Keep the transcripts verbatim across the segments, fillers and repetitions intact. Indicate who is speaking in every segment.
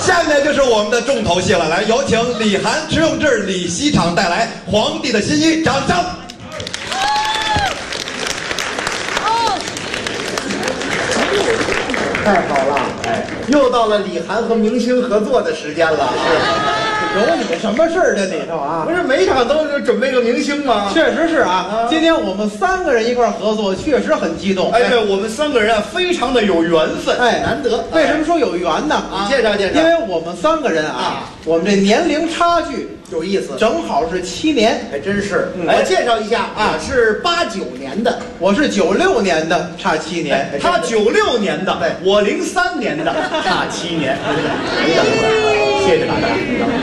Speaker 1: 下面就是我们的重头戏了，来有请李涵、迟永志、李锡场带来《皇帝的新衣》，掌声！
Speaker 2: 太好了，哎，又到了李涵和明星合作的时间了。
Speaker 3: 有你什么事儿这里头啊？
Speaker 2: 不是每场都是准备个明星吗？
Speaker 3: 确实是啊，今天我们三个人一块合作，确实很激动。
Speaker 2: 哎，对，我们三个人啊，非常的有缘分，
Speaker 3: 哎，
Speaker 2: 难得。
Speaker 3: 为什么说有缘呢？
Speaker 2: 你介绍介绍。
Speaker 3: 因为我们三个人啊，我们这年龄差距
Speaker 2: 有意思，
Speaker 3: 正好是七年，
Speaker 2: 还真是。我介绍一下啊，是八九年的，
Speaker 3: 我是九六年的，差七年。
Speaker 2: 他九六年的，我零三年的，差七年。谢谢大家。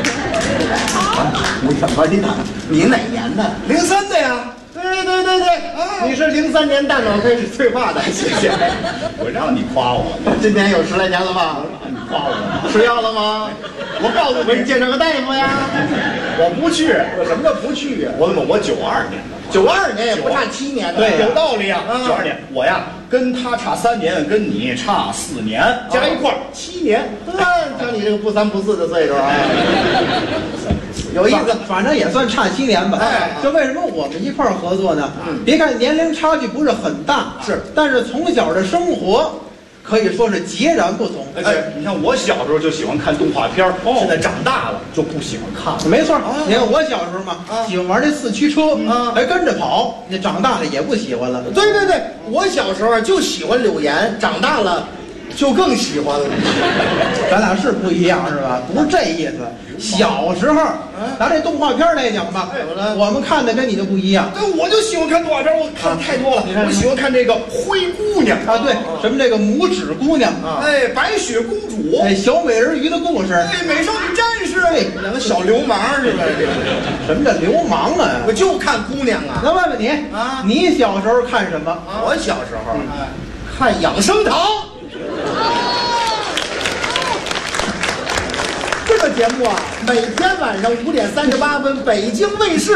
Speaker 2: 你怎么你哪？你哪年的？零三的呀。对对对对，啊，你是零三年大脑开始退化的，谢谢。我让你夸我，今年有十来年了吧？你夸我，吃药了吗？我告诉你，我给你介绍个大夫呀。我不去，我什么叫不去呀？我怎么我九二年的？九二年也不差七年的，
Speaker 3: 对，
Speaker 2: 有道理啊。九二年，我呀跟他差三年，跟你差四年，加一块儿七年。像你这个不三不四的岁数啊。有意思，
Speaker 3: 反正也算差七年吧。哎，就为什么我们一块儿合作呢？嗯，别看年龄差距不是很大，
Speaker 2: 是，
Speaker 3: 但是从小的生活可以说是截然不同。
Speaker 2: 而且你看，我小时候就喜欢看动画片，现在长大了就不喜欢看了。
Speaker 3: 没错，你看我小时候嘛，喜欢玩那四驱车，还跟着跑。你长大了也不喜欢了。
Speaker 2: 对对对，我小时候就喜欢柳岩，长大了就更喜欢了。
Speaker 3: 咱俩是不一样是吧？不是这意思。小时候，拿这动画片来讲吧，我们看的跟你就不一样。
Speaker 2: 对，我就喜欢看动画片，我看太多了。我喜欢看这个灰姑娘
Speaker 3: 啊，对，什么这个拇指姑娘
Speaker 2: 啊，哎，白雪公主，
Speaker 3: 哎，小美人鱼的故事，
Speaker 2: 哎，美少女战士，哎，两个小流氓是吧？
Speaker 3: 什么叫流氓啊？
Speaker 2: 我就看姑娘啊。
Speaker 3: 那问问你啊，你小时候看什么？
Speaker 2: 我小时候看养生堂。这个节目啊，每天晚上五点三十八分，北京卫视。